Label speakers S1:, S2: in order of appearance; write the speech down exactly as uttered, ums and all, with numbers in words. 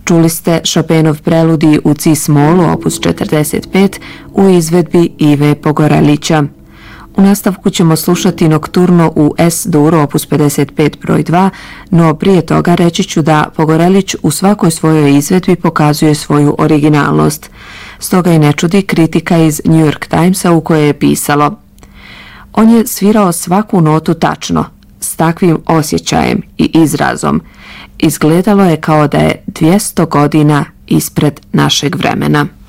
S1: Čuli ste Chopinov preludij u cis-molu opus četrdeset pet u izvedbi Ive Pogorelića. U nastavku ćemo slušati Nokturno u S-dur opus pedeset pet broj dva, no prije toga reći ću da Pogorelić u svakoj svojoj izvedbi pokazuje svoju originalnost. Stoga i ne čudi kritika iz New York Timesa u kojoj je pisalo: on je svirao svaku notu tačno, s takvim osjećajem i izrazom. Izgledalo je kao da je dvjesto godina ispred našeg vremena.